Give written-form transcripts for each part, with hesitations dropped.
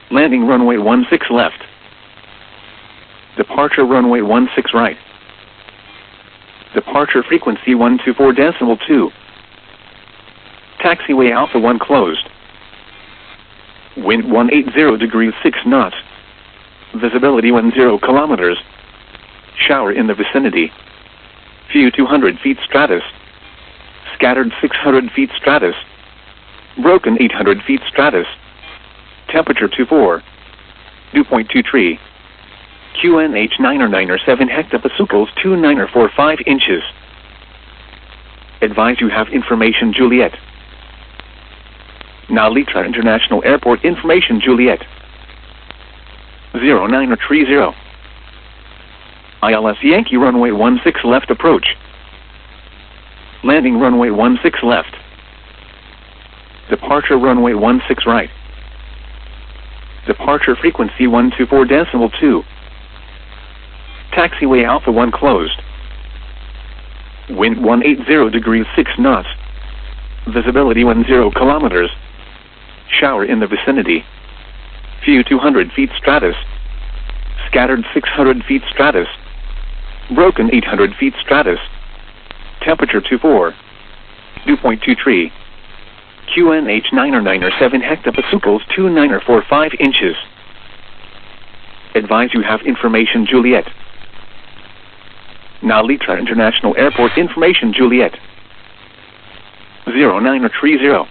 Landing runway 16 left. Departure runway 16 right. Departure frequency 124.2. Taxiway Alpha 1 closed. Wind 180 degrees 6 knots. Visibility 10 kilometers. Shower in the vicinity. View 200 feet stratus. Scattered 600 feet stratus. Broken 800 feet stratus. Temperature 24. Dew point 23. QNH 997 hectopascals 2945 inches. Advise you have information Juliet. Now Litra International Airport information Juliet. 0930. ILS Yankee runway 16 left approach. Landing runway 16 left. Departure runway 16 right. Departure frequency 124.2. Taxiway Alpha 1 closed. Wind 180 degrees 6 knots. Visibility 10 kilometers. Shower in the vicinity. View 200 feet stratus. Scattered 600 feet stratus. Broken 800 feet stratus. Temperature 24. Dew point 23. QNH 997 hectopascals 2945 inches. Advise you have information Juliet. Now Litra International Airport information Juliet. 0930.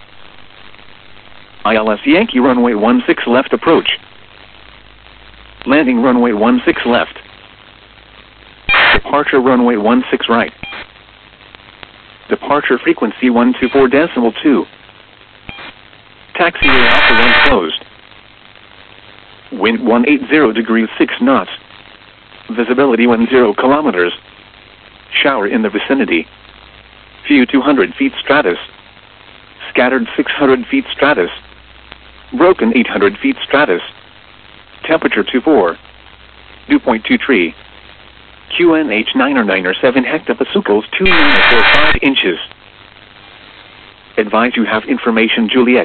ILS Yankee runway 16 left approach. Landing runway 16 left. Departure runway 16 right. Departure frequency 124.2. Taxiway Alpha 1 closed. Wind 180 degrees 6 knots. Visibility 10 kilometers. Shower in the vicinity. View 200 feet stratus. Scattered 600 feet stratus. Broken 800 feet stratus. Temperature 24. Dew point 23. QNH 997 hectopascals 2945 inches. Advise you have information Juliet.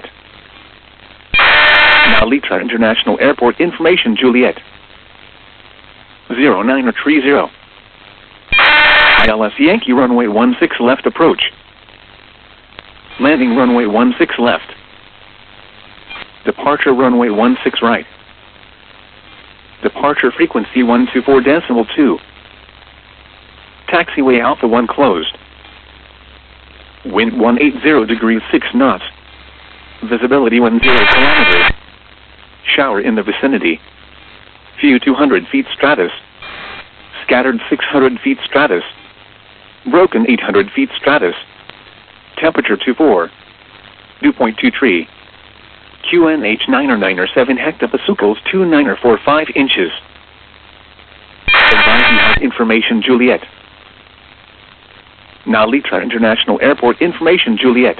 Now Litra International Airport information Juliet. 0930. ILS Yankee runway 16 left approach. Landing runway 16 left. Departure runway 16 right. Departure frequency 124.2. Taxiway Alpha 1 closed. Wind 180 degrees 6 knots. Visibility 10 kilometers. Shower in the vicinity. View 200 feet stratus. Scattered 600 feet stratus. Broken 800 feet stratus. Temperature 24. Dew point 23. QNH 997 hectopascals 2945 inches. Advise you have information Juliet. Now Litra International Airport information Juliet.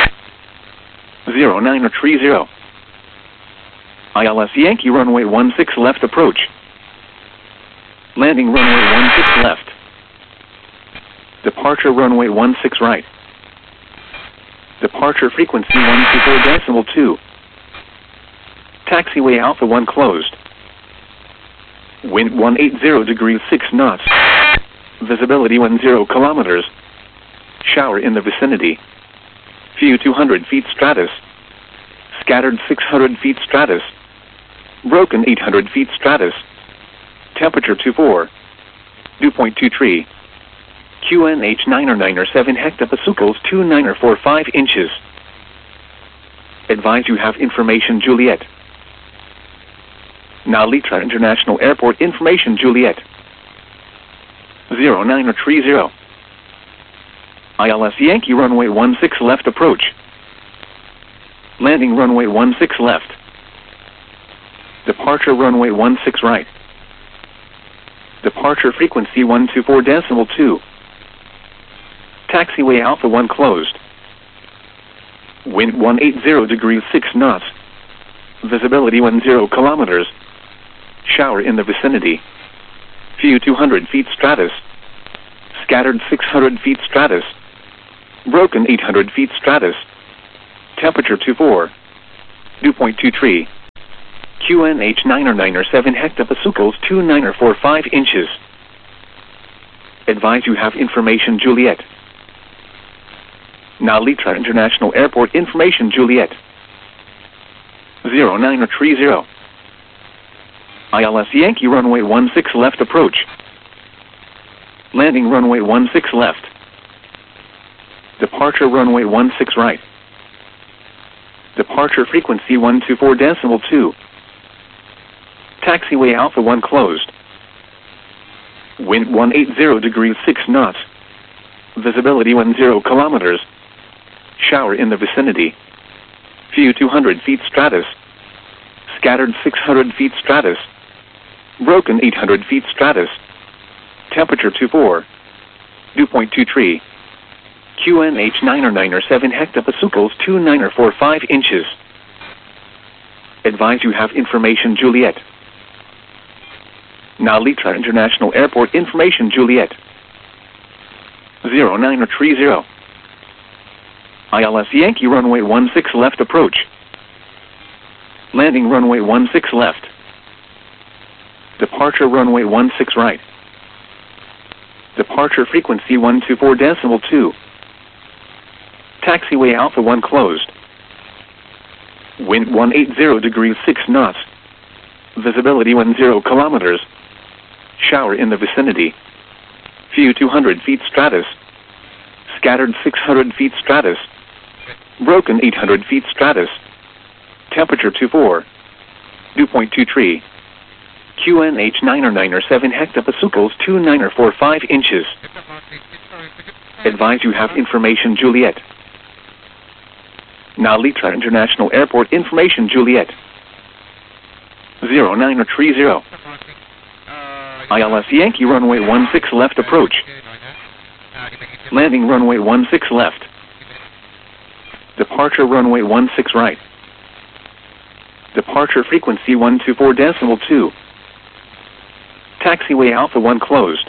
0930. ILS Yankee runway 16 left approach. Landing runway 16 left. Departure runway 16 right. Departure frequency 124.2. Taxiway Alpha 1 closed. Wind 180 degrees 6 knots. Visibility 10 kilometers. Shower in the vicinity. View 200 feet stratus. Scattered 600 feet stratus. Broken 800 feet stratus. Temperature 24. Dew point 23. QNH 997 hectopascals 2945 inches. Advise you have information Juliet. Now Litra International Airport information Juliet. 0930. ILS Yankee runway 16 left approach. Landing runway 16 left. Departure runway 16 right. Departure frequency 124.2. Taxiway Alpha 1 closed. Wind 180 degrees 6 knots. Visibility 10 kilometers. Shower in the vicinity. View 200 feet stratus. Scattered 600 feet stratus. Broken 800 feet stratus. Temperature 24. Dew point 23. QNH 997 hectopascals 2945 inches. Advise you have information Juliet. Nalitra International Airport information Juliet. 0930. ILS Yankee runway 16 left approach. Landing runway 16 left. Departure runway 16 right. Departure frequency 124.2. Taxiway Alpha 1 closed. Wind 180 degrees 6 knots. Visibility 10 kilometers. Shower in the vicinity. Few 200 feet stratus. Scattered 600 feet stratus. Broken 800 feet stratus. Temperature 24. Dew point 23. QNH 997 hectopascals 2945 inches. Advise you have information Juliet. Nalitra International Airport information Juliet. 0930. ILS Yankee runway 16 left approach. Landing runway 16 left. Departure runway 16 right. Departure frequency 124.2. Taxiway Alpha 1 closed. Wind 180 degrees 6 knots. Visibility 10 kilometers. Shower in the vicinity. Few 200 feet stratus. Scattered 600 feet stratus. Broken 800 feet stratus. Temperature 24. Dew point 23. QNH 997 hectopascals 2945 inches. Advise you have information Juliet. Nalitra International Airport information Juliet. 0930. ILS Yankee runway 16 left approach. Landing runway 16 left. Departure runway 16 right. Departure frequency 124.2. Taxiway Alpha 1 closed.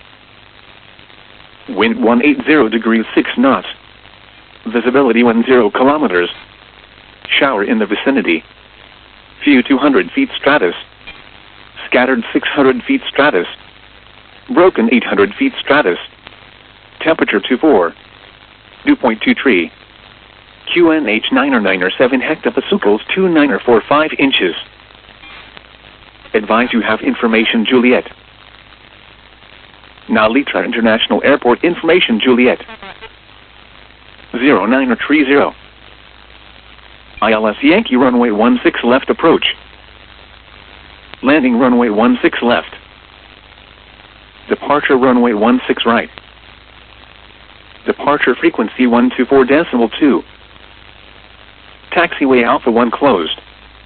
Wind 180 degrees 6 knots. Visibility 10 kilometers. Shower in the vicinity. Few 200 feet stratus. Scattered 600 feet stratus. Broken 800 feet stratus. Temperature 24. Dew point 23. QNH 997 hectopascals 2945 inches. Advise you have information Juliet. Nalitra International Airport information Juliet. 0930. ILS Yankee runway 16 left approach. Landing runway 16 left. Departure runway 16 right. Departure frequency 124.2. Taxiway Alpha 1 closed.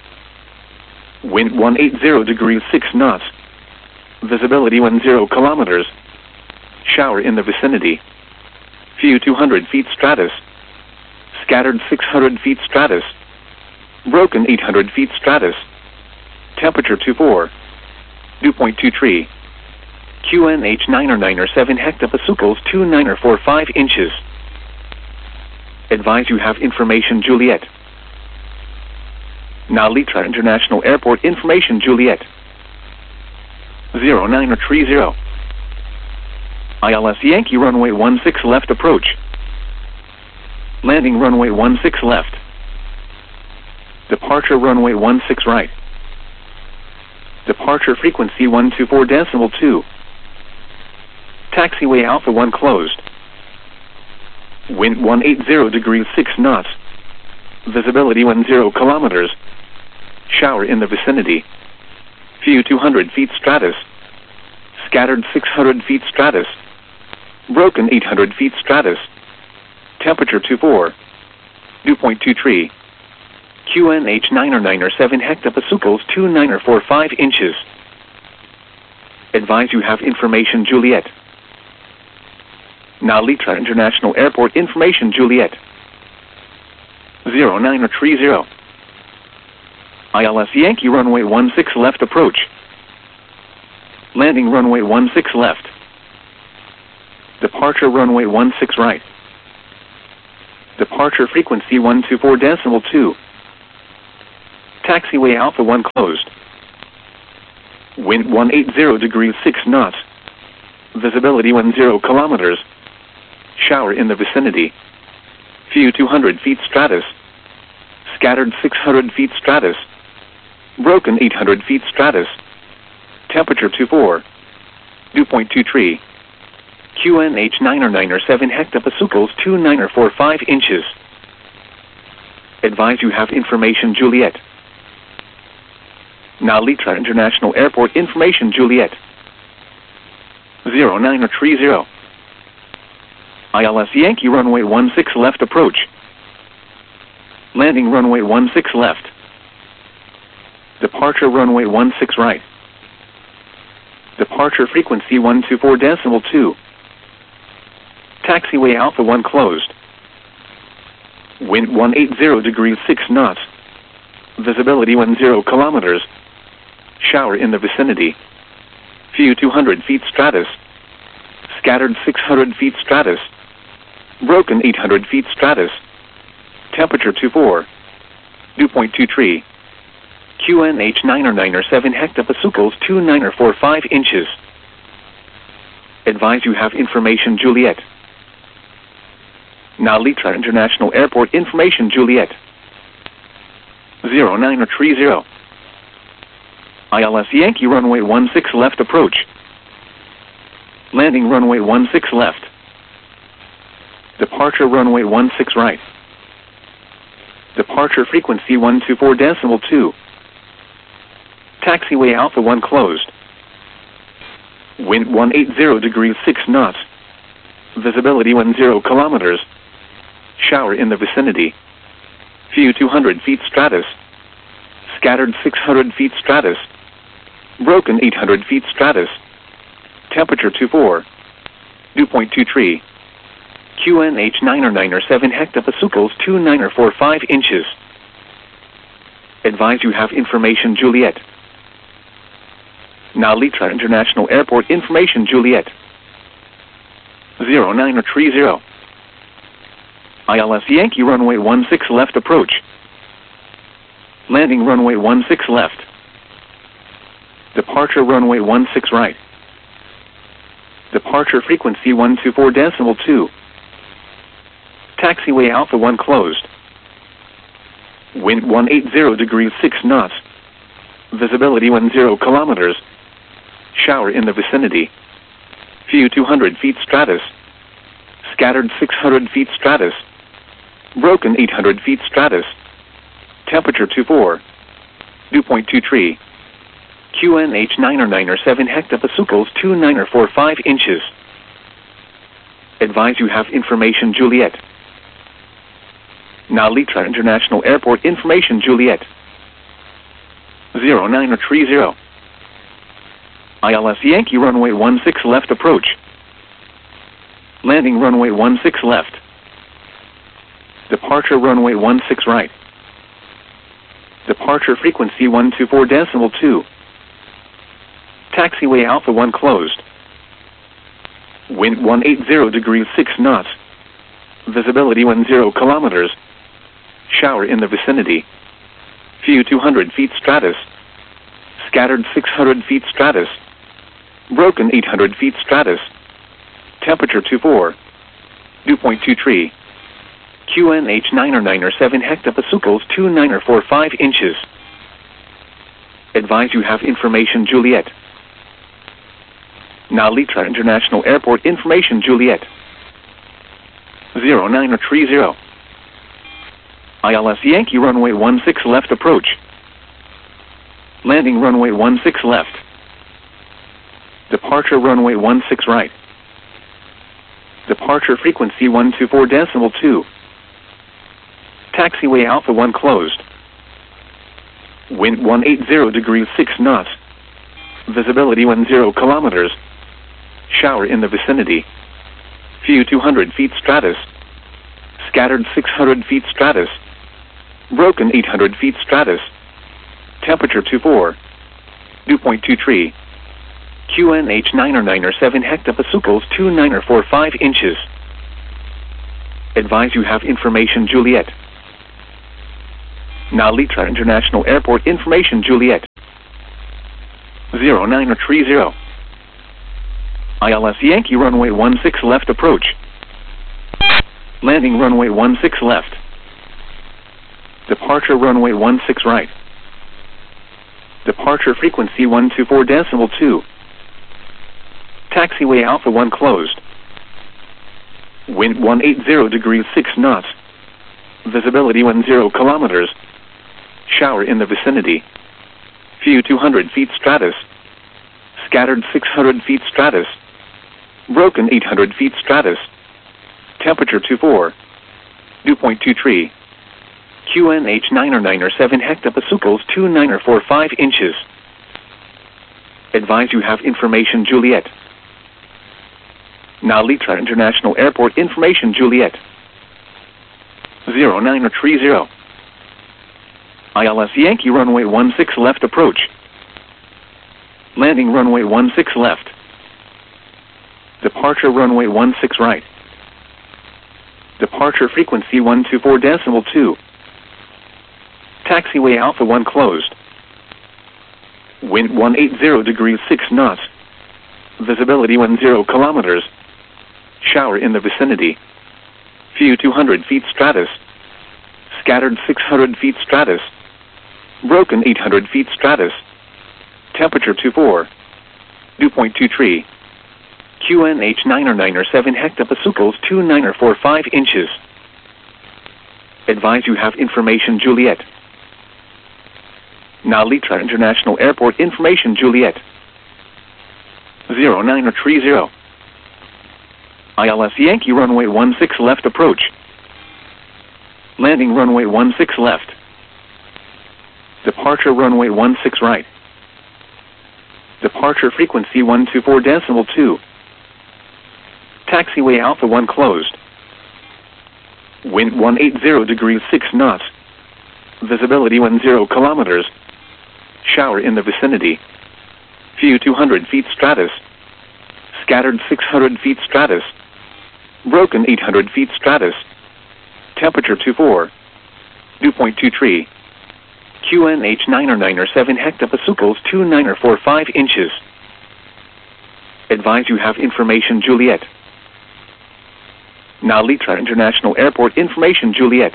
Wind 180 degrees 6 knots. Visibility 10 kilometers. Shower in the vicinity. Few 200 feet stratus. Scattered 600 feet stratus. Broken 800 feet stratus. Temperature 24. Dew point 23. QNH 997 hectopascals 2945 inches. Advise you have information Juliet. Nalitra International Airport information Juliet. 0930. ILS Yankee runway 16 left approach. Landing runway 16 left. Departure runway 16 right. Departure frequency 124.2. Taxiway Alpha 1 closed. Wind 180 degrees 6 knots. Visibility 10 kilometers. Shower in the vicinity. Few 200 feet stratus. Scattered 600 feet stratus. Broken 800 feet stratus. Temperature 24. Dew point 23. QNH 997 hectopascals 2945 inches. Advise you have information Juliet. Nalitra International Airport information Juliet. 0930. ILS Yankee runway 16 left approach. Landing runway 16 left. Departure runway 16 right. Departure frequency 124.2. Taxiway Alpha 1 closed. Wind 180 degrees 6 knots. Visibility 10 kilometers. Shower in the vicinity. Few 200 feet stratus. Scattered 600 feet stratus. Broken 800 feet stratus. Temperature 24. Dew point 23. QNH 997 hectopascals 2945 inches. Advise you have information Juliet. Now Litra International Airport information Juliet. 0930. ILS Yankee runway 16 left approach. Landing runway 16 left. Departure runway 16 right. Departure frequency 124.2. Taxiway Alpha 1 closed. Wind 180 degrees 6 knots. Visibility 10 kilometers. Shower in the vicinity. Few 200 feet stratus. Scattered 600 feet stratus. Broken 800 feet stratus. Temperature 24. Dew point 23. QNH 997 hectopascals 2945 inches. Advise you have information Juliet. Now Litra International Airport information Juliet. 0930. ILS Yankee runway 16 left approach. Landing runway 16 left. Departure runway 16 right. Departure frequency 124.2. Taxiway Alpha 1 closed. Wind 180 degrees 6 knots. Visibility 10 kilometers. Shower in the vicinity. Few 200 feet stratus. Scattered 600 feet stratus. Broken 800 feet stratus. Temperature 24. Dew point 23. QNH 997 hectopascals 2945 inches. Advise you have information Juliet. Now Litra International Airport information Juliet. 0930. ILS Yankee runway 16 left approach. Landing runway 16 left. Departure runway 16 right. Departure frequency 124.2. Taxiway Alpha 1 closed. Wind 180 degrees 6 knots. Visibility 10 kilometers. Shower in the vicinity. Few 200 feet stratus. Scattered 600 feet stratus. Broken 800 feet stratus. Temperature 24. Dew point 23. QNH 997 hectopascals 2945 inches. Advise you have information Juliet. Now Litra International Airport information Juliet. 0930. ILS Yankee runway 16 left approach. Landing runway 16 left. Departure runway 16 right. Departure frequency 124.2. Taxiway Alpha 1 closed. Wind 180 degrees 6 knots. Visibility 10 kilometers. Shower in the vicinity. Few 200 feet stratus. Scattered 600 feet stratus. Broken 800 feet stratus. Temperature 24. Dew point 23. QNH 997 hectopascals 2945 inches. Advise you have information Juliet. Now Litra International Airport information Juliet. 0930. ILS Yankee runway 16 left approach. Landing runway 16 left. Departure runway 16 right. Departure frequency 124.2. Taxiway Alpha 1 closed. Wind 180 degrees 6 knots. Visibility 10 kilometers. Shower in the vicinity. Few 200 feet stratus. Scattered 600 feet stratus. Broken 800 feet stratus. Temperature 24. Dew point 23. QNH 997 hectopascals 2945 inches. Advise you have information Juliet. Now Litra International Airport information Juliet. 0930. ILS Yankee runway 16 left approach. Landing runway 16 left. Departure runway 16 right. Departure frequency 124.2. Taxiway Alpha 1 closed. Wind 180 degrees 6 knots. Visibility 10 kilometers. Shower in the vicinity. Few 200 feet stratus. Scattered 600 feet stratus. Broken 800 feet stratus. Temperature 24. Dew point 23. QNH 997 hectopascals 2945 inches. Advise you have information Juliet. Now Litra International Airport information Juliet. 0930. ILS Yankee runway 16 left approach. Landing runway 16 left. Departure runway 16 right. Departure frequency 124.2. Taxiway Alpha 1 closed. Wind 180 degrees 6 knots. Visibility 10 kilometers. Shower in the vicinity. Few 200 feet stratus. Scattered 600 feet stratus. Broken 800 feet stratus. Temperature 24. Dew point 23. QNH 997 hectopascals 2945 inches. Advise you have information Juliet. Now Litra International Airport information Juliet. 0930. ILS Yankee runway 16 left approach. Landing runway 16 left. Departure runway 16 right. Departure frequency 124.2. Taxiway Alpha 1 closed. Wind 180 degrees 6 knots. Visibility 10 kilometers. Shower in the vicinity. Few 200 feet stratus. Scattered 600 feet stratus. Broken 800 feet stratus. Temperature 24. Dew point 23. QNH 997 hectopascals 2945 inches. Advise you have information Juliet. Now Litra International Airport information Juliet.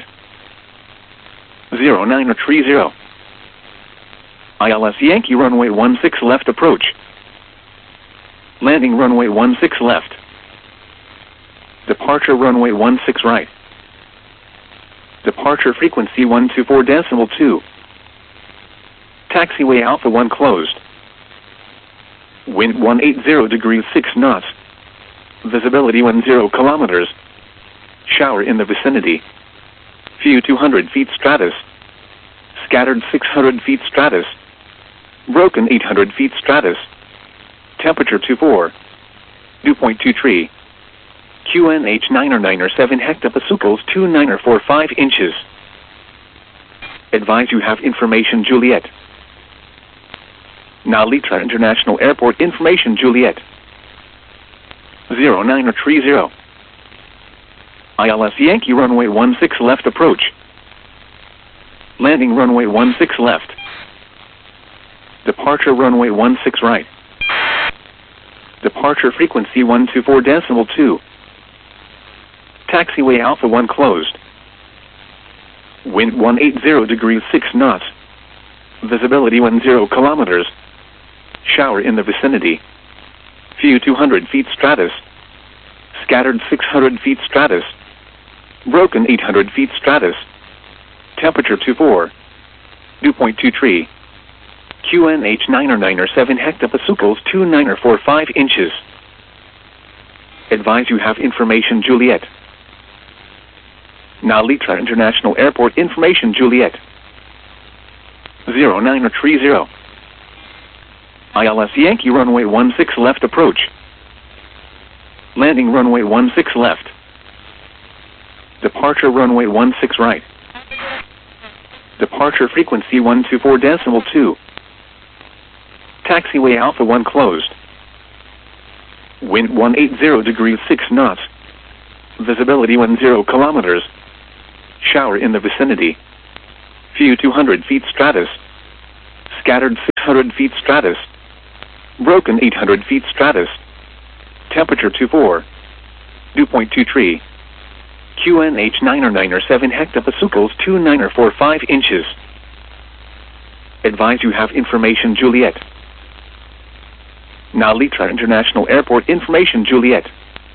0930. ILS Yankee runway 16 left approach. Landing runway 16 left. Departure runway 16 right. Departure frequency 124.2. Taxiway Alpha 1 closed. Wind 180 degrees 6 knots. Visibility 10 kilometers. Shower in the vicinity. Few 200 feet stratus. Scattered 600 feet stratus. Broken 800 feet stratus. Temperature 24. Dew point 23. QNH 997 hectopascals 2945 inches. Advise you have information Juliet. Now Litra International Airport information Juliet. 0930. ILS Yankee runway 16 left approach. Landing runway 16 left. Departure runway 16 right. Departure frequency 124.2. Taxiway Alpha 1 closed. Wind 180 degrees 6 knots. Visibility 10 kilometers. Shower in the vicinity. Few 200 feet stratus. Scattered 600 feet stratus. Broken 800 feet stratus. Temperature 24. Dew point 23. QNH 997 hectopascals 2945 inches. Advise you have information Juliet. Now Litra International Airport information Juliet. 0930. ILS Yankee runway 16 left approach. Landing runway 16 left. Departure runway 16 right. Departure frequency 124.2. Taxiway Alpha 1 closed. Wind 180 degrees 6 knots. Visibility 10 kilometers. Shower in the vicinity. Few 200 feet stratus. Scattered 600 feet stratus. Broken 800 feet stratus. Temperature 24. Dew point 23. QNH 997 hectopascals 2945 inches. Advise you have information Juliet. Now Litra International Airport information Juliet.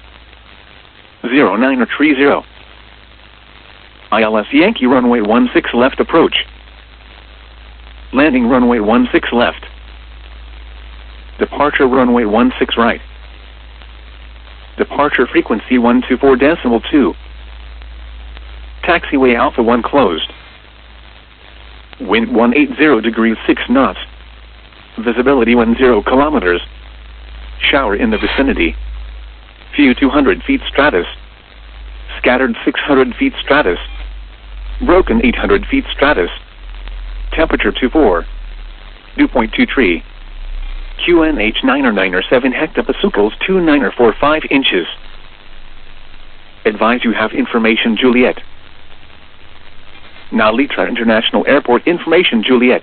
0930. ILS Yankee runway 16 left approach. Landing runway 16 left. Departure runway 16 right. Departure frequency 124.2. Taxiway Alpha 1 closed. Wind 180 degrees 6 knots. Visibility 10 kilometers. Shower in the vicinity. Few 200 feet stratus. Scattered 600 feet stratus. Broken 800 feet stratus. Temperature 24. Dew point 23. QNH 997 hectopascals 2945 inches. Advise you have information Juliet. Now Litra International Airport information Juliet.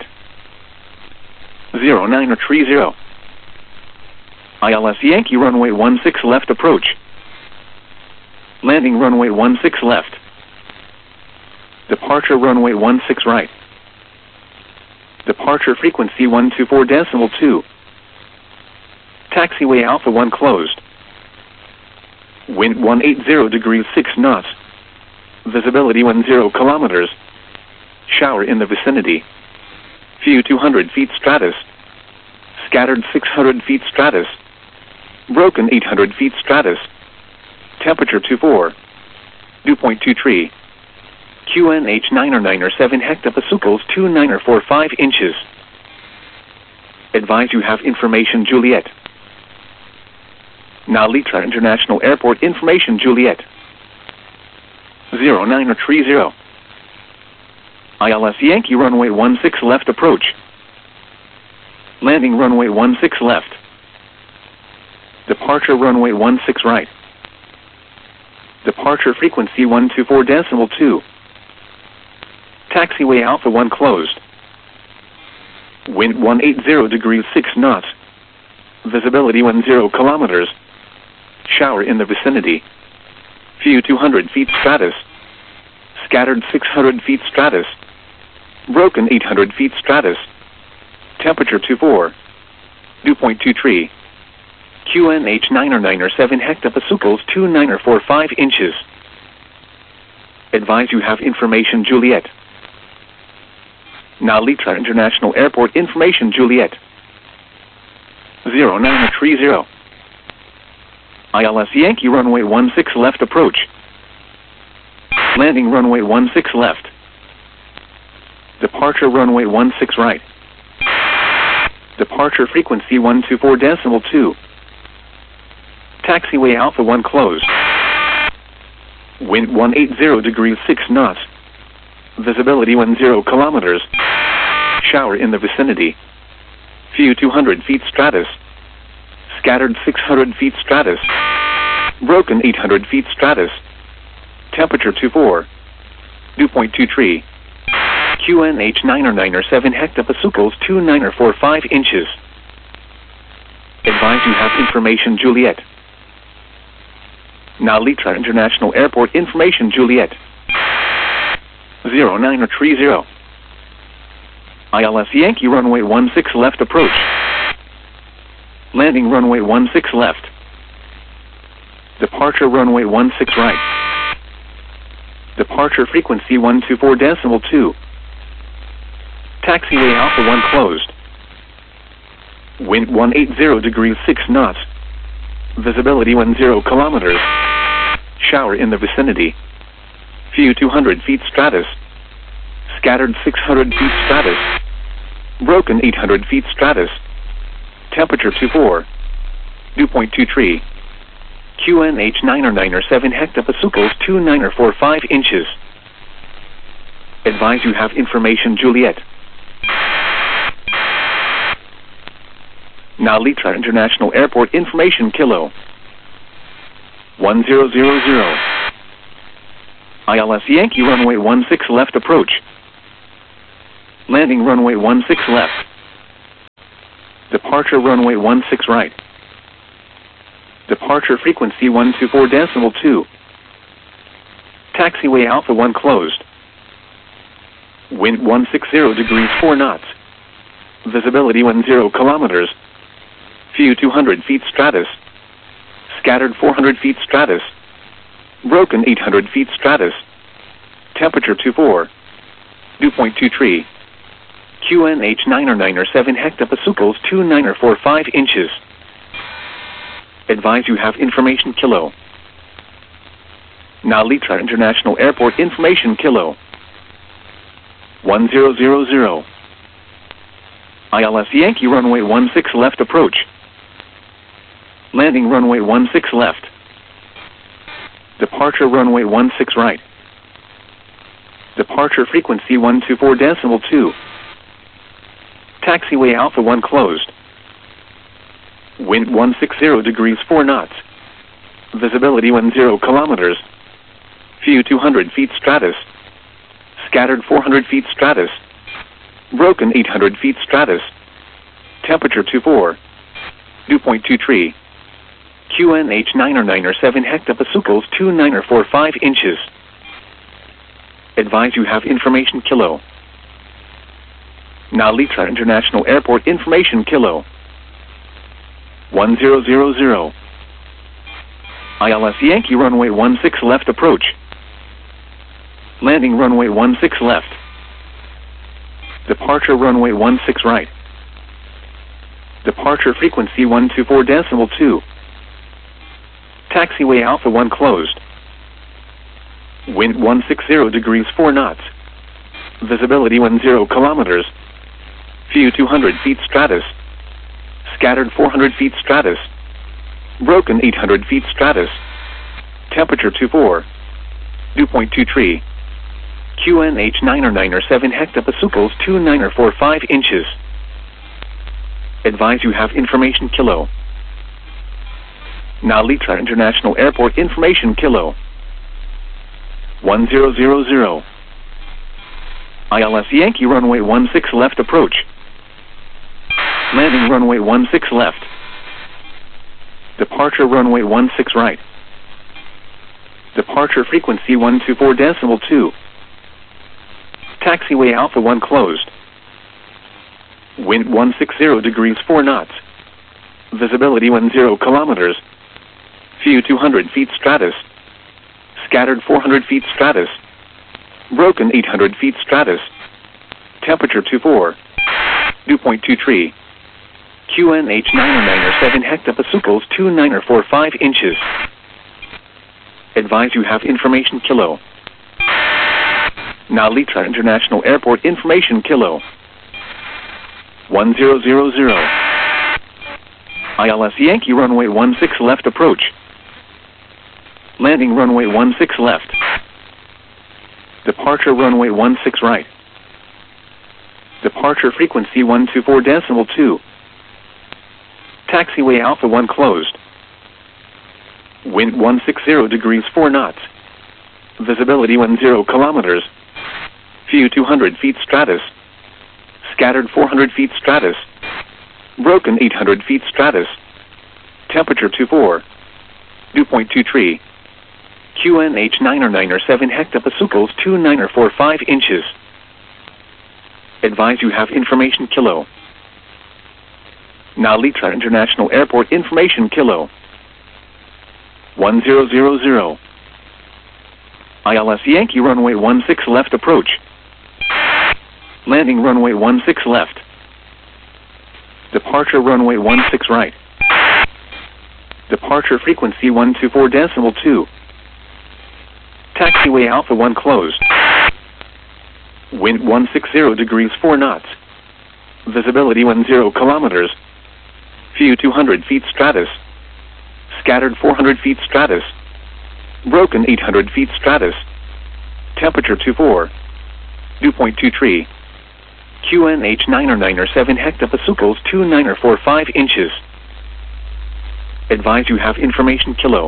0930. ILS Yankee runway 16 left approach. Landing runway 16 left. Departure runway 16 right. Departure frequency 124.2. Taxiway Alpha 1 closed. Wind 180 degrees 6 knots. Visibility 10 kilometers. Shower in the vicinity. Few 200 feet stratus. Scattered 600 feet stratus. Broken 800 feet stratus. Temperature 24. Dew point 23. QNH 997 hectopascals 2945 inches. Advise you have information Juliet. Now Litra International Airport information Juliet. 0930. ILS Yankee runway 16 left approach. Landing runway 16 left. Departure runway 16 right. Departure frequency 124.2. Taxiway Alpha 1 closed. Wind 180 degrees 6 knots. Visibility 10 kilometers. Shower in the vicinity. Few 200 feet stratus. Scattered 600 feet stratus. Broken 800 feet stratus. Temperature 24. Dew point 23. QNH 997 hectopascals 2945 inches. Advise you have information Juliet. Now Litra International Airport information Juliet. 0930. ILS Yankee runway 16 left approach. Landing runway 16 left. Departure runway 16 right. Departure frequency 124.2. Taxiway Alpha 1 closed. Wind 180 degrees 6 knots. Visibility 10 kilometers. Shower in the vicinity. Few 200 feet stratus. Scattered 600 feet stratus. Broken 800 feet stratus. Temperature 24. Dew point 23. QNH 997 hectopascals 2945 inches. Advise you have information Juliet. Now Litra International Airport information Juliet. 0930. ILS Yankee runway 16 left approach. Landing runway 16 left. Departure runway 16 right. Departure frequency 124.2. Taxiway Alpha 1 closed. Wind 180 degrees 6 knots. Visibility 10 kilometers. Shower in the vicinity. Few 200 feet stratus. Scattered 600 feet stratus. Broken 800 feet stratus. Temperature 24. Dew point 23. QNH 997 hectopascals 2945 inches. Advise you have information Juliet. Now Litra International Airport information Kilo. 1000. ILS Yankee runway 16 left approach. Landing runway 16 left. Departure runway 16 right. Departure frequency 124.2. Taxiway Alpha 1 closed. Wind 160 degrees 4 knots. Visibility 10 kilometers. Few 200 feet stratus. Scattered 400 feet stratus. Broken 800 feet stratus. Temperature 24. Dew point 23. QNH 997 hectopascals 2945 inches. Advise you have information kilo. Nalitra International Airport information kilo. 1000. ILS Yankee runway 16 left approach. Landing runway 16 left. Departure runway 16 right. Departure frequency 124.2. Taxiway Alpha 1 closed. Wind 160 degrees 4 knots. Visibility 10 kilometers. Few 200 feet stratus. Scattered 400 feet stratus. Broken 800 feet stratus. Temperature 24. Dew point 23. QNH 997 hectopascals 2945 inches. Advise you have information kilo. Nalitra International Airport information kilo. 1000. ILS Yankee runway 16 left approach. Landing runway 16 left. Departure runway 16 right. Departure frequency 124.2. Taxiway Alpha 1 closed. Wind 160 degrees 4 knots. Visibility 10 kilometers. Few 200 feet stratus. Scattered 400 feet stratus. Broken 800 feet stratus. Temperature 24. Dew point 23. QNH 997 hectopascals 2945 inches. Advise you have information kilo. Nalitra International Airport information kilo. 1000. ILS Yankee runway 16 left approach. Landing runway 16 left. Departure runway 16 right. Departure frequency 124.2. Taxiway Alpha 1 closed. Wind 160 degrees 4 knots. Visibility 10 kilometers. Few 200 feet stratus. Scattered 400 feet stratus. Broken 800 feet stratus. Temperature 24. Dew point 23. QNH 997 hectopascals 2945 inches. Advise you have information kilo. Nalitra International Airport information kilo. 1000. ILS Yankee runway 16 left approach. Landing runway 16 left. Departure runway 16 right. Departure frequency 124.2. Taxiway Alpha 1 closed. Wind 160 degrees 4 knots. Visibility 10 kilometers. Few 200 feet stratus. Scattered 400 feet stratus. Broken 800 feet stratus. Temperature 24. Dew point 23. QNH 997 hectopascals 2945 inches. Advise you have information kilo. Nalitra International Airport information kilo. 1000. ILS Yankee runway 16 left approach. Landing runway 16 left. Departure runway 16 right. Departure frequency 124.2. Taxiway Alpha 1 closed. Wind 160 degrees 4 knots. Visibility 10 kilometers. Few 200 feet stratus. Scattered 400 feet stratus. Broken 800 feet stratus. Temperature 24. Dew point 23. QNH 997 hectopascals 2945 inches. Advise you have information kilo.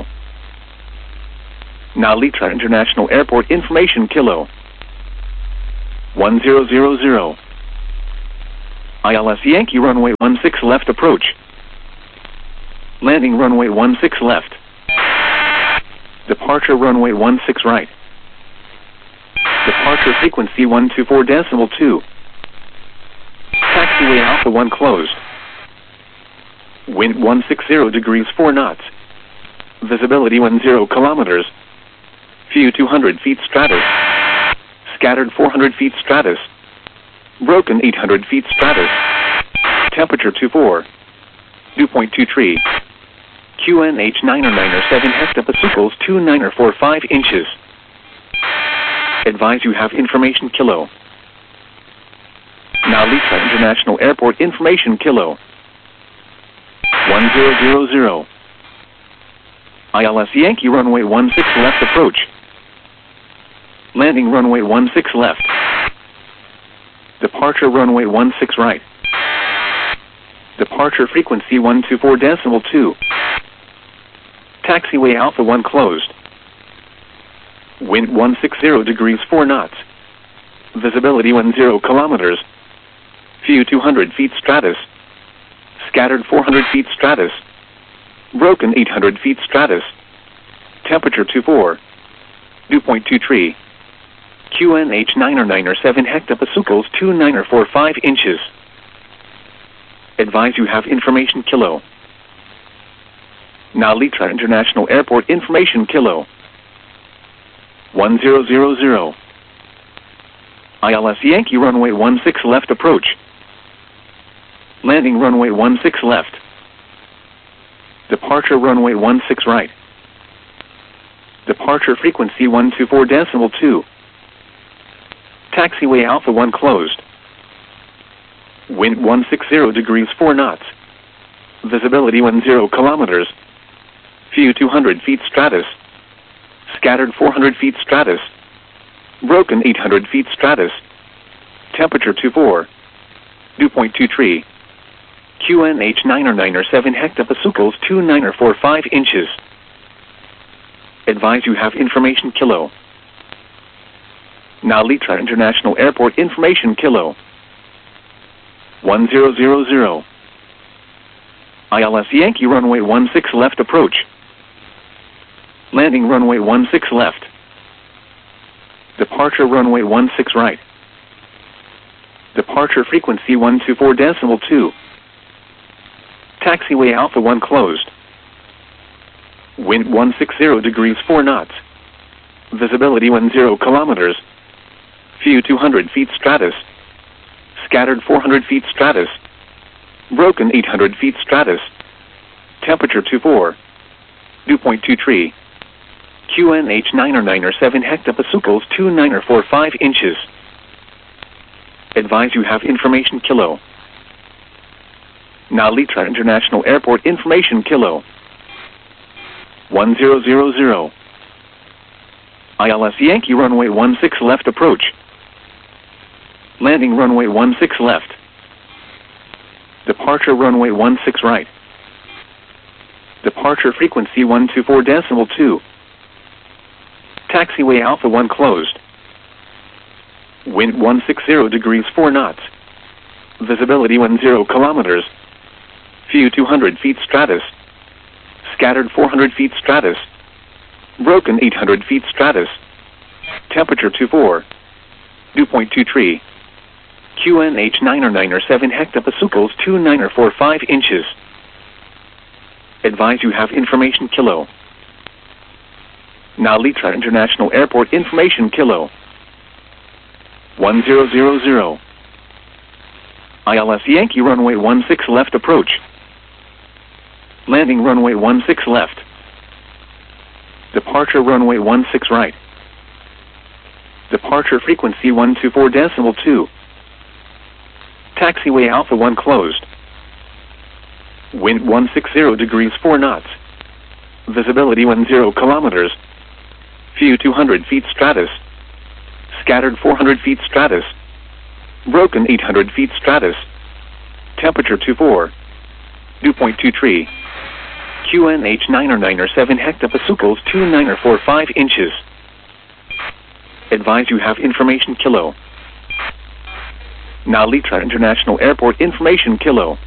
Nalitra International Airport information kilo. 1000. ILS Yankee runway 16 left approach. Landing runway 16 left. Departure runway 16 right. Departure frequency 124.2. Taxiway Alpha 1 closed. Wind 160 degrees 4 knots. Visibility 10 kilometers. Few 200 feet stratus. Scattered 400 feet stratus. Broken 800 feet stratus. Temperature 24. Dew point 23. QNH 90907 hectopascals 2945 inches. Advise you have information kilo. Nalita International Airport information kilo. 1000. ILS Yankee runway 16 left approach. Landing runway 16 left. Departure runway 16 right. Departure frequency 124.2. Taxiway Alpha 1 closed. Wind 160 degrees 4 knots. Visibility 10 kilometers. Few 200 feet stratus. Scattered 400 feet stratus. Broken 800 feet stratus. Temperature 24. Dew point 23. QNH 90907 hectopascals 2945 inches. Advise you have information kilo. Nalita International Airport information kilo. 1000. ILS Yankee runway 16 left approach. Landing runway 16 left. Departure runway 16 right. Departure frequency 124.2. Taxiway Alpha 1 closed. Wind 160 degrees 4 knots. Visibility 10 kilometers. Few 200 feet stratus. Scattered 400 feet stratus. Broken 800 feet stratus. Temperature 24. Dew point 23. QNH 90907 hectopascals 2945 inches. Advise you have information kilo. Nalita International Airport information kilo. 1000. ILS Yankee runway 16 left approach. Landing runway 16 left. Departure runway 16 right. Departure frequency 124.2. Taxiway Alpha 1 closed. Wind 160 degrees 4 knots. Visibility 10 kilometers. Few 200 feet stratus. Scattered 400 feet stratus. Broken 800 feet stratus. Temperature 24. Dew point 23. QNH 90907 hectopascals 2945 inches. Advise you have information kilo. Nalita International Airport information kilo. 1000. ILS Yankee runway 16 left approach. Landing runway 16 left. Departure runway 16 right. Departure frequency 124.2. Taxiway Alpha 1 closed. Wind 160 degrees 4 knots. Visibility 10 kilometers. Few 200 feet stratus. Scattered 400 feet stratus. Broken 800 feet stratus. Temperature 24. Dew point 23. QNH 90907 hectopascals 2945 inches. Advise you have information kilo. Nalita International Airport information kilo. 1000. ILS Yankee runway 16 left approach. Landing runway 16 left. Departure runway 16 right. Departure frequency 124.2. Taxiway Alpha 1 closed. Wind 160 degrees 4 knots. Visibility 10 kilometers. Few 200 feet stratus. Scattered 400 feet stratus. Broken 800 feet stratus. Temperature 24. Dew point 23. QNH 90907 hectopascals 2945 inches. Advise you have information kilo. Nalitra International Airport information Kilo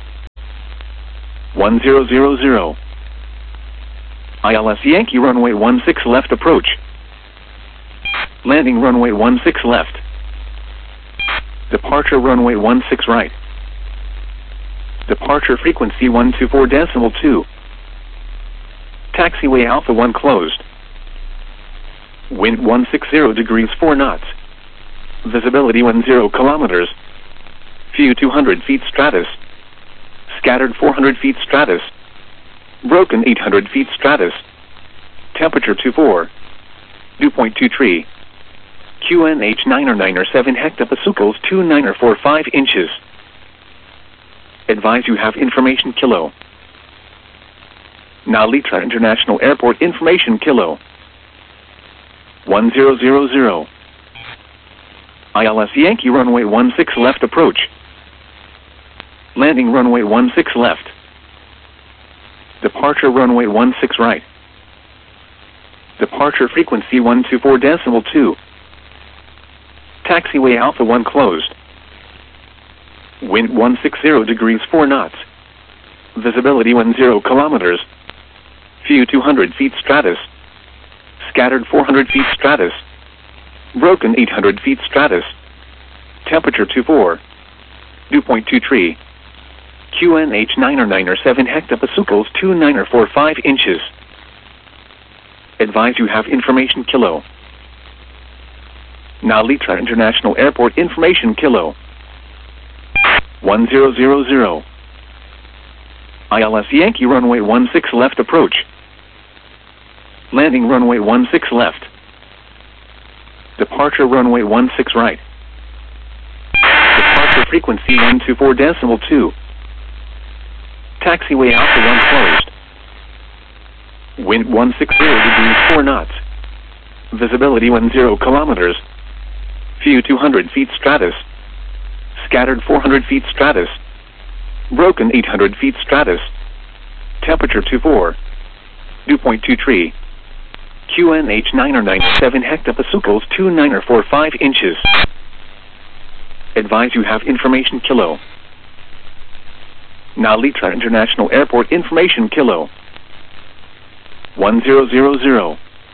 1000. ILS Yankee runway 16 left approach. Landing runway 16 left. Departure runway 16 right. Departure frequency 124.2. Taxiway Alpha 1 closed. Wind 160 degrees 4 knots. Visibility 10 kilometers. View 200 feet stratus. Scattered 400 feet stratus. Broken 800 feet stratus. Temperature 24. Dew point 23. QNH 997 hectopascals 2945 inches. Advise you have information Kilo. Nalitra International Airport information Kilo 1000. ILS Yankee runway 16 left approach. Landing runway 16 left. Departure runway 16 right. Departure frequency 124.2. Taxiway Alpha 1 closed. Wind 160 degrees 4 knots. Visibility 10 kilometers. View 200 feet stratus. Scattered 400 feet stratus. Broken 800 feet stratus. Temperature 24. Dew point 23. QNH 997 hectopascals 2945 inches. Advise you have information Kilo. Nalitra International Airport information Kilo 1000. ILS Yankee runway 16 left approach. Landing runway 16 left. Departure runway 16 right. Departure frequency 124.2. Taxiway Alpha 1 closed. Wind 160 degrees 4 knots. Visibility 10 kilometers. View 200 feet stratus. Scattered 400 feet stratus. Broken 800 feet stratus. Temperature 24. Dew point 23. QNH 997 hectopascals 2945 inches. Advise you have information Kilo. Nalitra International Airport information Kilo 1000.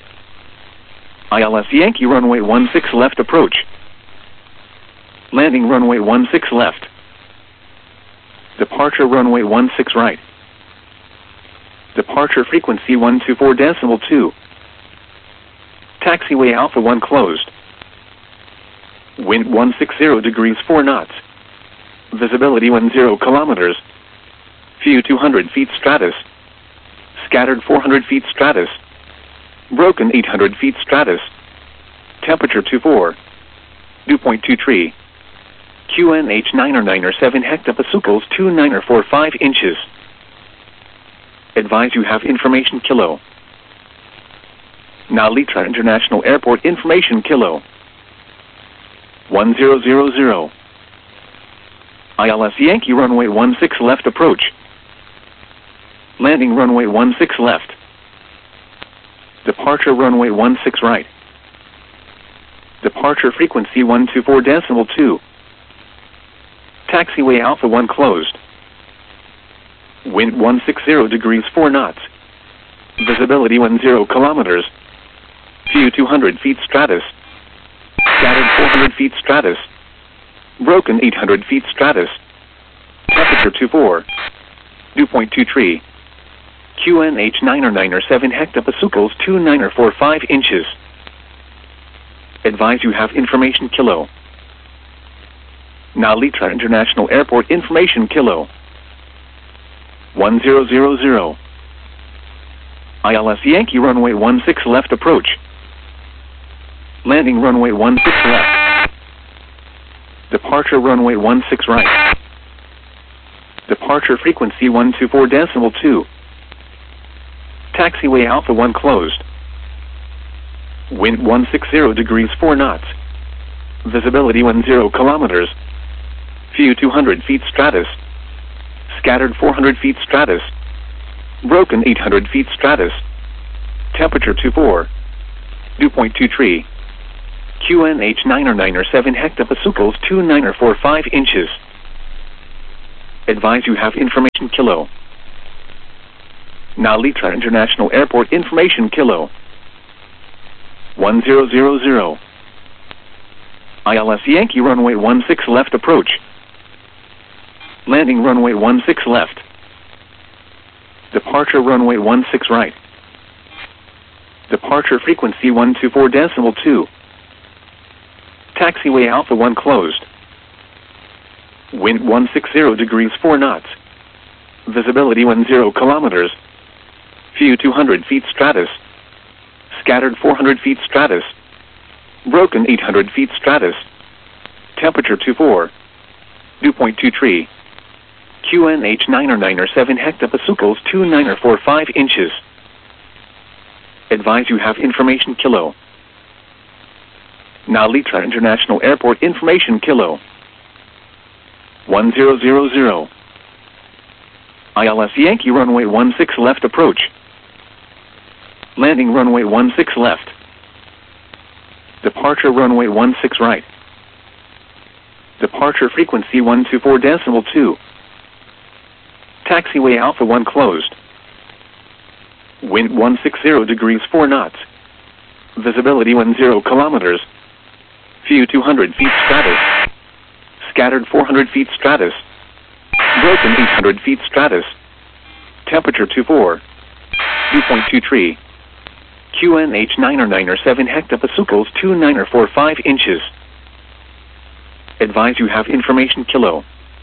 ILS Yankee runway 16 left approach. Landing runway 16 left. Departure runway 16 right. Departure frequency 124.2. Taxiway Alpha 1 closed. Wind 160 degrees 4 knots. Visibility 10 kilometers. View 200 feet stratus. Scattered 400 feet stratus. Broken 800 feet stratus. Temperature 24. Dew point 23. QNH 997 hectopascals 2945 inches. Advise you have information Kilo. Nalitra International Airport information Kilo 1000. ILS Yankee runway 16 left approach. Landing runway 16 left. Departure runway 16 right. Departure frequency 124.2. Taxiway Alpha 1 closed. Wind 160 degrees 4 knots. Visibility 10 kilometers. View 200 feet stratus. Scattered 400 feet stratus. Broken 800 feet stratus. Temperature 24. Dew point 23. QNH 997 hectopascals 2945 inches. Advise you have information Kilo. Nalitra International Airport information Kilo 1000. ILS Yankee runway 16 left approach. Landing runway 16 left. Departure runway 16 right. Departure frequency 124.2. Taxiway Alpha 1 closed. Wind 160 degrees 4 knots. Visibility 10 kilometers. View 200 feet stratus. Scattered 400 feet stratus. Broken 800 feet stratus. Temperature 24. Dew point 23. QNH 997 hectopascals 2945 inches. Advise you have information kilo. Nalitra International Airport information kilo. 1000. ILS Yankee runway 16 left approach. Landing runway 16 left. Departure runway 16 right. Departure frequency 124.2. Taxiway Alpha 1 closed. Wind 160 degrees 4 knots. Visibility 10 kilometers. View 200 feet stratus. Scattered 400 feet stratus. Broken 800 feet stratus. Temperature 24. Dew point 23. QNH 997 hectopascals 2945 inches. Advise you have information kilo. Nalitra International Airport information kilo. 1000. ILS Yankee runway 16 left approach. Landing runway 16 left. Departure runway 16 right. Departure frequency 124.2. Taxiway Alpha 1 closed. Wind 160 degrees 4 knots. Visibility 10 kilometers. View 200 feet stratus. Scattered 400 feet stratus. Broken 800 feet stratus. Temperature 24. Dew point 23. QNH 997 hectopascals 2945 inches. Advise you have information kilo.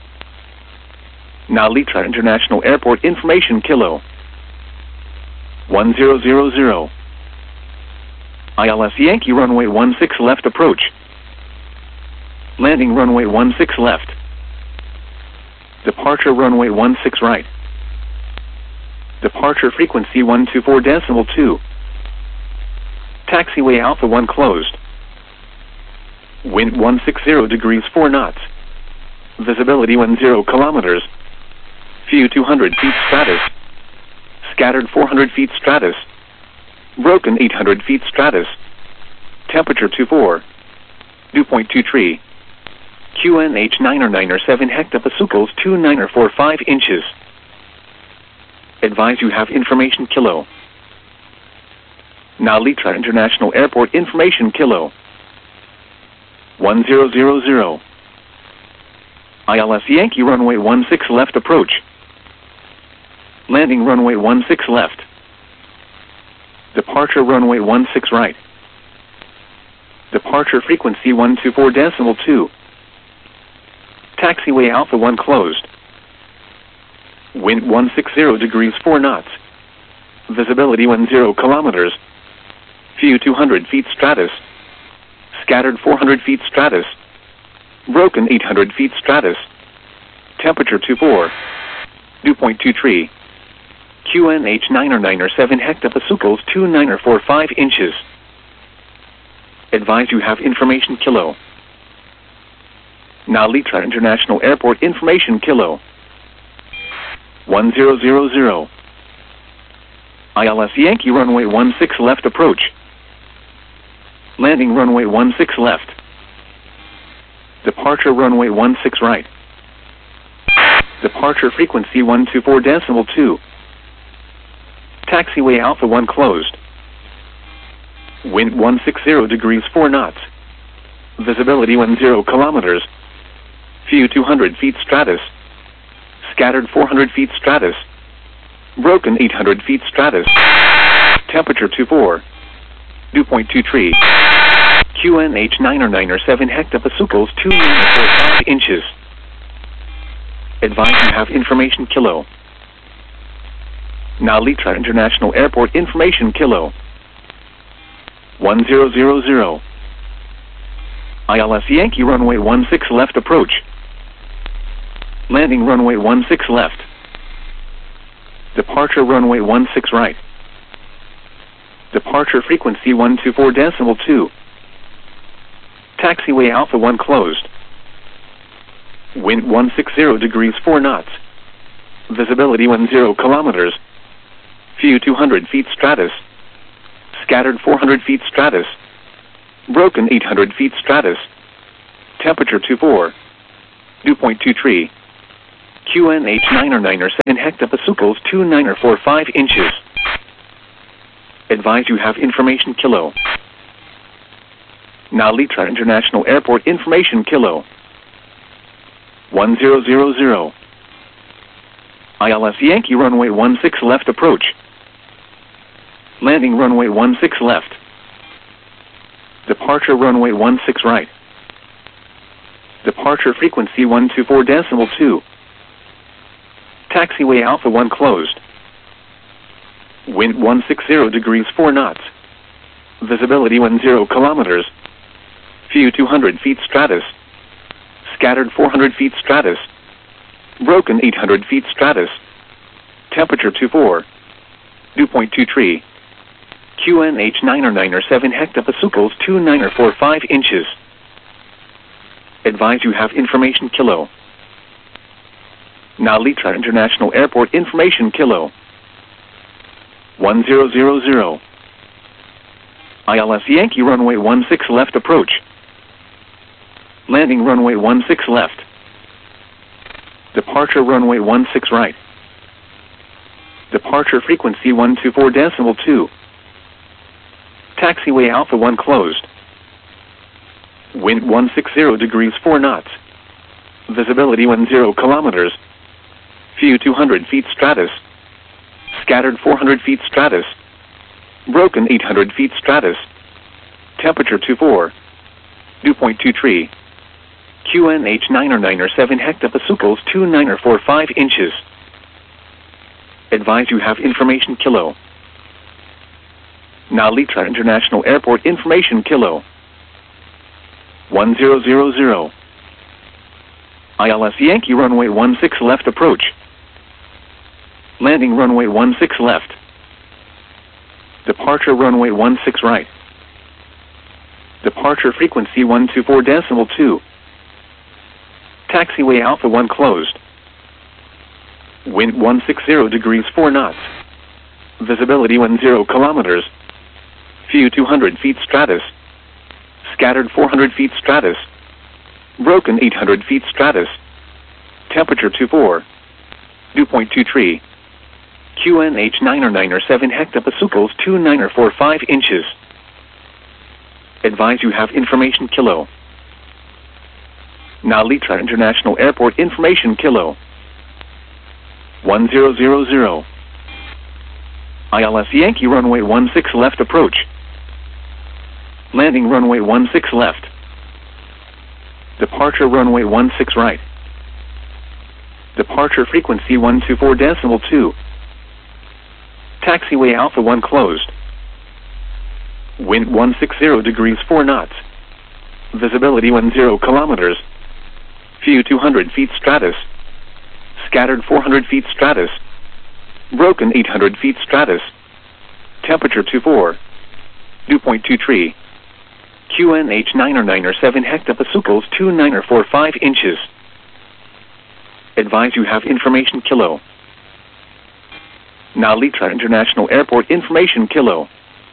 Nalitra International Airport information kilo. 1000. ILS Yankee runway 16 left approach. Landing runway 16 left. Departure runway 16 right. Departure frequency 124.2. Taxiway Alpha 1 closed. Wind 160 degrees 4 knots. Visibility 10 kilometers. View 200 feet stratus. Scattered 400 feet stratus. Broken 800 feet stratus. Temperature 24. Dew point 23. QNH 997 hectopascals 2945 inches. Advise you have information kilo. Nalitra International Airport information kilo. 1000. ILS Yankee runway 16 left approach. Landing runway 16 left. Departure runway 16 right. Departure frequency 124.2. Taxiway Alpha 1 closed. Wind 160 degrees 4 knots. Visibility 10 kilometers. View 200 feet stratus. Scattered 400 feet stratus. Broken 800 feet stratus. Temperature 24. Dew point 23. QNH 997 hectopascals 2945 inches. Advise you have information kilo. Nalitra International Airport information kilo. 1000. ILS Yankee runway 16 left approach. Landing runway 16 left. Departure runway 16 right. Departure frequency 124.2. Taxiway Alpha 1 closed. Wind 160 degrees 4 knots. Visibility 10 kilometers. View 200 feet stratus. Scattered 400 feet stratus. Broken 800 feet stratus. Temperature 24. Dew point 23. QNH 997 hectopascals 2945 inches. Advise you have information kilo. Nalitra International Airport information kilo. 1000. ILS Yankee runway 16 left approach. Landing runway 16 left. Departure runway 16 right. Departure frequency 124.2. Taxiway Alpha 1 closed. Wind 160 degrees 4 knots. Visibility 10 kilometers. View 200 feet stratus. Scattered 400 feet stratus. Broken 800 feet stratus. Temperature 24. Dew point 23. QNH 997 hectopascals 2945 inches. Advise you have information kilo. Nalitra International Airport information kilo. 1000. ILS Yankee runway 16 left approach. Landing runway 16 left. Departure runway 16 right. Departure frequency 124.2. Taxiway Alpha 1 closed. Wind 160 degrees 4 knots. Visibility 10 kilometers. Few 200 feet stratus. Scattered 400 feet stratus. Broken 800 feet stratus. Temperature 24. Dew point 23. QNH 997 hectopascals 2945 inches. Advise you have information kilo. Nalitra International Airport information kilo. 1000. ILS Yankee runway 16 left approach. Landing runway 16 left. Departure runway 16 right. Departure frequency 124.2. Taxiway Alpha 1 closed. Wind 160 degrees 4 knots. Visibility 10 kilometers. Few 200 feet stratus. Scattered 400 feet stratus. Broken 800 feet stratus. Temperature 24. Dew point 23. QNH 997 hectopascals 2945 inches. Advise you have information kilo. Nalitra International Airport information kilo. 1000. ILS Yankee runway 16 left approach. Landing runway 16 left. Departure runway 16 right. Departure frequency 124.2. Taxiway Alpha 1 closed. Wind 160 degrees 4 knots. Visibility 10 kilometers. Few 200 feet stratus. Scattered 400 feet stratus. Broken 800 feet stratus. Temperature 24. Dew point 23. QNH 997 hectopascals 2945 inches. Advise you have information kilo. Nalitra International Airport information kilo. 1000. ILS Yankee runway 16 left approach. Landing runway 16 left. Departure runway 16 right. Departure frequency 124.2. Taxiway Alpha 1 closed. Wind 160 degrees 4 knots. Visibility 10 kilometers. Few 200 feet stratus. Scattered 400 feet stratus. Broken 800 feet stratus. Temperature 24. Dew point 23. QNH 997 hectopascals 2945 inches. Advise you have information kilo. Nalitra International Airport information kilo.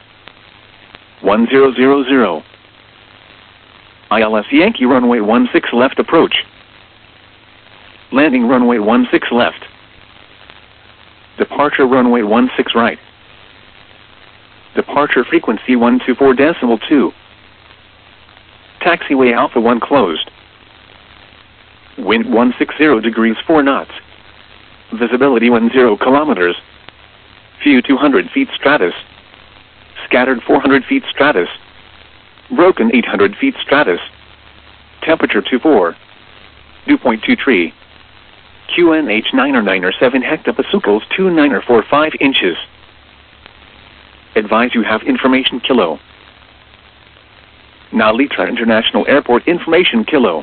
1000. ILS Yankee runway 16 left approach. Landing runway 16 left. Departure runway 16 right. Departure frequency 124.2. Taxiway Alpha 1 closed. Wind 160 degrees 4 knots. Visibility 10 kilometers. Few 200 feet stratus. Scattered 400 feet stratus. Broken 800 feet stratus. Temperature 24. Dew point 23. QNH 997 hectopascals 2945 inches. Advise you have information kilo. Nalitra International Airport information kilo.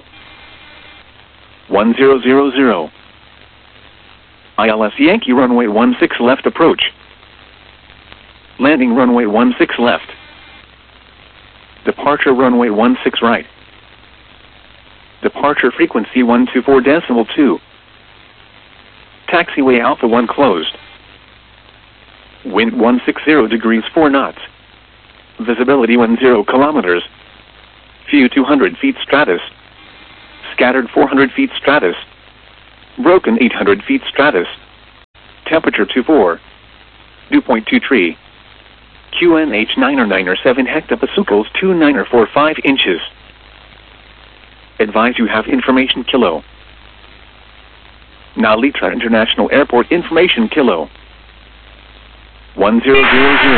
1000. ILS Yankee runway 16 left approach. Landing runway 16 left. Departure runway 16 right. Departure frequency 124.2. Taxiway Alpha 1 closed. Wind 160 degrees 4 knots. Visibility 10 kilometers. Few 200 feet stratus. Scattered 400 feet stratus. Broken 800 feet stratus. Temperature 24. Dew point 23. QNH 9 or hectopascals 29 or 45 inches. Advise you have information kilo. Nalitra International Airport information kilo. 1000.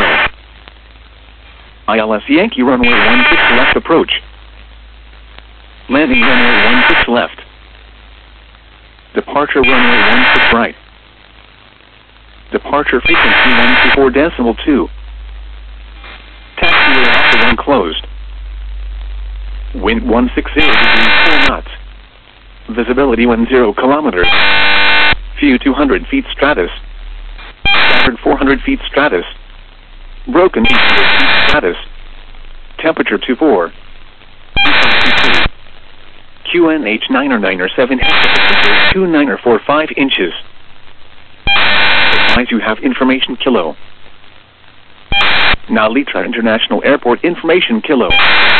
ILS Yankee runway 16 left approach. Landing runway 16 left. Departure runway 16 right. Departure frequency 124.2. Taxiway Alpha 1 closed. Wind 160 degrees 4 knots. Visibility 10 kilometers. Few 200 feet stratus. Scattered 400 feet stratus. Broken 800 feet stratus. Temperature 24. QNH 9 or hectopascals 29 or 45 inches. Advise you have information kilo. Nalitra International Airport information kilo.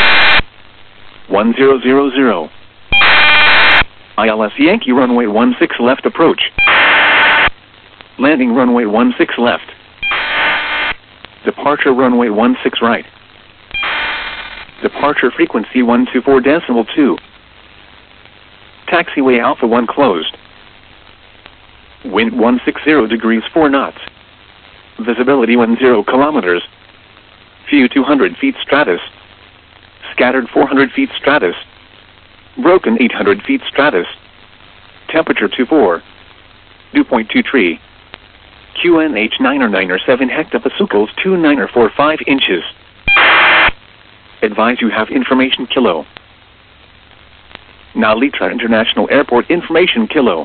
1000. ILS Yankee runway 16 left approach. Landing runway 16 left. Departure runway 16 right. Departure frequency 124.2. Taxiway Alpha 1 closed. Wind 160 degrees 4 knots. Visibility 10 kilometers. Few 200 feet stratus. Scattered 400 feet stratus. Broken 800 feet stratus. Temperature 24. Dew point 23. QNH 9 or hectopascals 29 or 45 inches. Advise you have information kilo. Nalitra International Airport information kilo.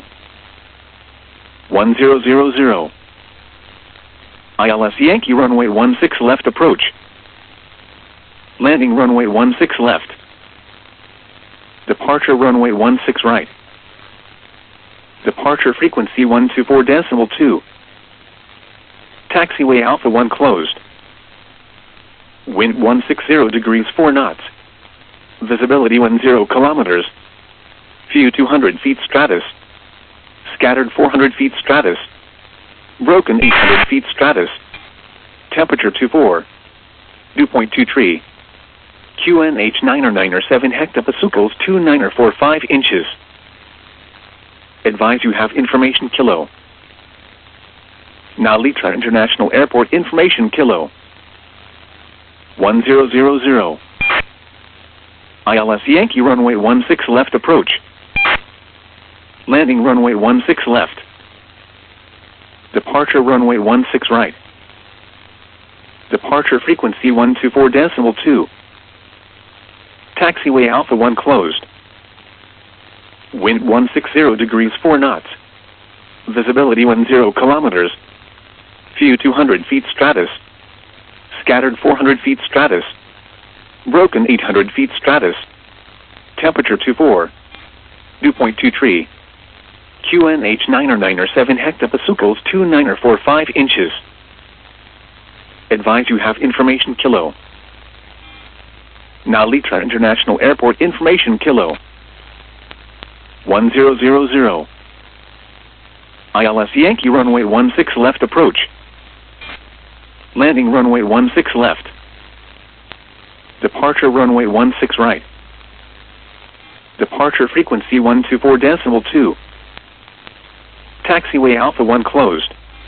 1000. ILS Yankee runway 16 left approach. Landing runway 16 left. Departure runway 16 right. Departure frequency 124.2. Taxiway Alpha 1 closed. Wind 160 degrees 4 knots. Visibility 10 kilometers. Few 200 feet stratus. Scattered 400 feet stratus. Broken 800 feet stratus. Temperature 24. Dew point 23. QNH 9 or hectopascals 29 or 45 inches. Advise you have information kilo. Nalitra International Airport information kilo. 1000. ILS Yankee runway 16 left approach. Landing runway 16 left. Departure runway 16 right. Departure frequency 124.2. Taxiway Alpha 1 closed. Wind 160 degrees 4 knots. Visibility 10 kilometers. Few 200 feet stratus. Scattered 400 feet stratus. Broken 800 feet stratus. Temperature 24. Dew point 23. QNH 9 or hectopascals 29 or 45 inches. Advise you have information kilo. Nalitra International Airport information kilo. 1000. ILS Yankee runway 16 left approach. Landing runway 16 left. Departure runway 16 right. Departure frequency 124.2. Taxiway Alpha 1 closed.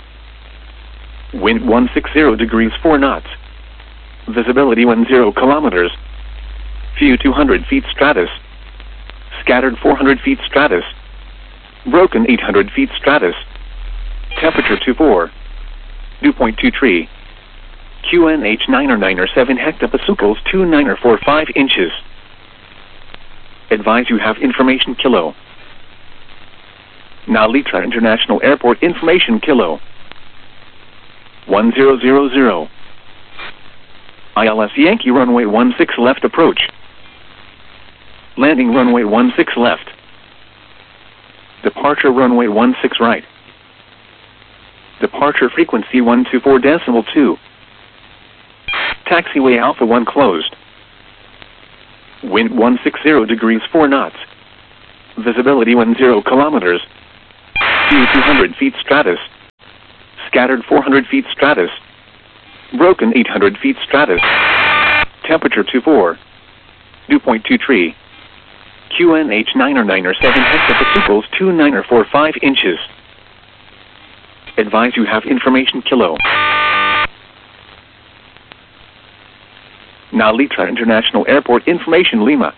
Wind 160 degrees 4 knots. Visibility 10 kilometers. Few 200 feet stratus. Scattered 400 feet stratus. Broken 800 feet stratus. Temperature 24. Dew point 23. QNH 9 or hectopascals 29 or 45 inches. Advise you have information kilo. Nalitra International Airport information kilo. 1000. ILS Yankee runway 16 left approach. Landing runway 16 left. Departure runway 16 right. Departure frequency 124.2. Taxiway Alpha 1 closed. Wind 160 degrees 4 knots. Visibility 10 kilometers. View 200 feet stratus. Scattered 400 feet stratus. Broken 800 feet stratus. Temperature 24. Dew point 23. QNH 9 or 9 or 7 hectopascals 2 9 or 4 5 inches. Advise you have information kilo. Now Litra International Airport information Lima.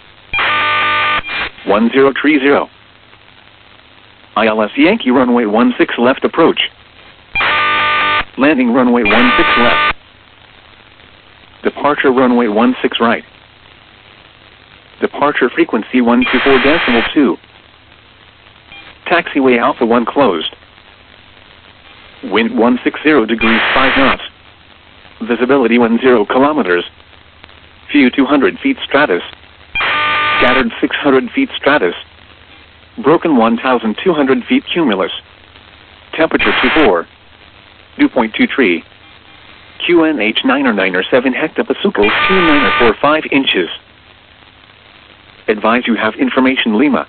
1030. ILS Yankee runway 16 left approach. Landing runway 16 left. Departure runway 16 right. Departure frequency 124.2. Taxiway Alpha 1 closed. Wind 160 degrees 5 knots. Visibility 10 kilometers. View 200 feet stratus. Scattered 600 feet stratus. Broken 1,200 feet cumulus. Temperature 24. Dew point 23. QNH 9 or 9 or 7 hectopascals 2 9 or 4 5 inches. Advise you have information Lima.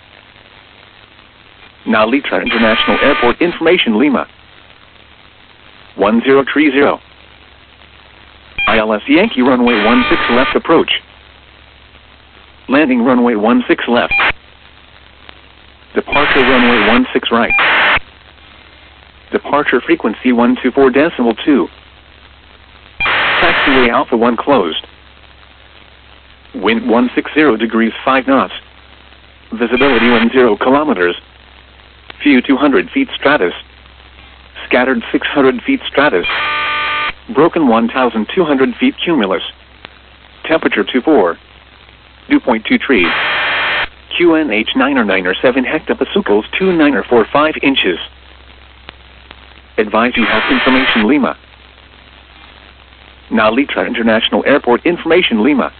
Now Litra International Airport information Lima. 1030. ILS Yankee runway 16 left approach. Landing runway 16 left. Departure runway 16 right. Departure frequency 124.2. Taxiway Alpha 1 closed. Wind 160 degrees 5 knots. Visibility 10 kilometers. View 200 feet stratus. Scattered 600 feet stratus. Broken 1,200 feet cumulus. Temperature 24. Dew point 23. QNH 9 or 9 or 7 hectopascals 2 9 or 4 5 inches. Advise you have information Lima. Now Litra International Airport information Lima.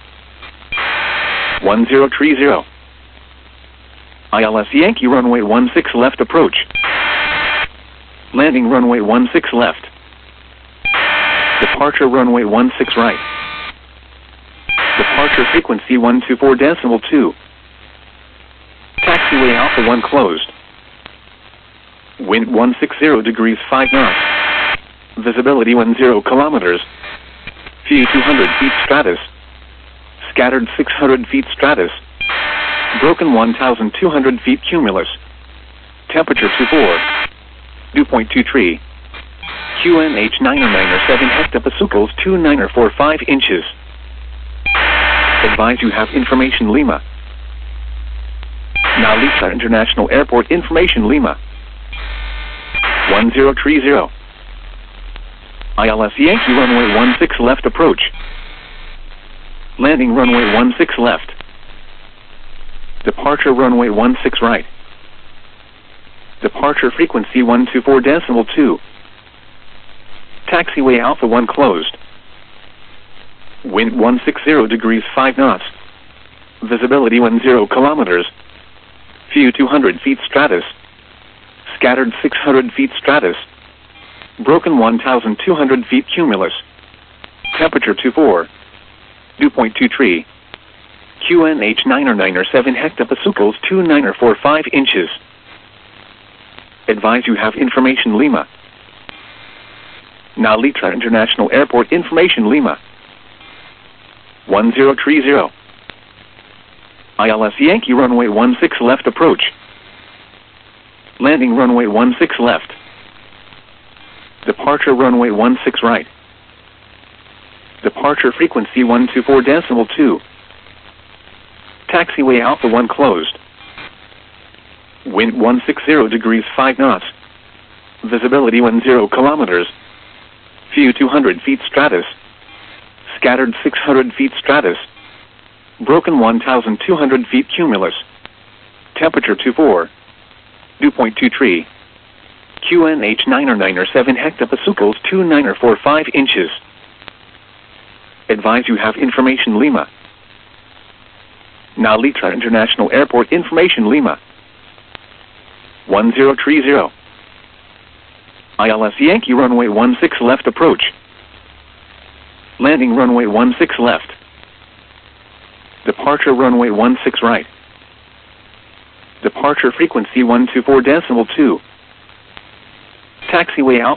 1030. ILS Yankee runway 16 left approach. Landing runway 16 left. Departure runway 16 right. Departure frequency 124.2. Taxiway Alpha 1 closed. Wind 160 degrees 5 knots. Visibility 10 kilometers. View 200 feet stratus. Scattered 600 feet stratus. Broken 1,200 feet cumulus. Temperature 24. Dew point 23. QNH 9 or 9 or 7 hectopascals 2 9 or 4 5 inches. Advise you have information Lima. Now Litra International Airport information Lima. 1030. ILS Yankee runway 16 left approach. Landing runway 16 left. Departure runway 16 right. Departure frequency 124.2. Taxiway Alpha 1 closed. Wind 160 degrees 5 knots. Visibility 10 kilometers. View 200 feet stratus. Scattered 600 feet stratus. Broken 1,200 feet cumulus. Temperature 24. Dew point 23. QNH 9 or 9 or 7 hectopascals 2 9 or 4 5 inches. Advise you have information Lima. Now Litra International Airport information Lima. 1030. ILS Yankee runway 16 left approach. Landing runway 16 left. Departure runway 16 right. Departure frequency 124.2. Taxiway Alpha 1 closed. Wind 160 degrees 5 knots. Visibility 10 kilometers. View 200 feet stratus. Scattered 600 feet stratus. Broken 1,200 feet cumulus. Temperature 24. Dew point 23. QNH 9 or 9 or 7 hectopascals 2 9 or 4 5 inches. Advise you have information Lima. Now Litra International Airport information Lima. 1030. ILS Yankee runway 16 left approach. Landing runway 16 left. Departure Departure runway 16 right. Departure frequency 124.2. Taxiway out.